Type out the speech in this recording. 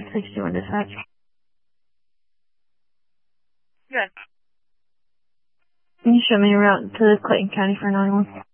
61 dispatch. Good. Can you show me a route to Clayton County for 911?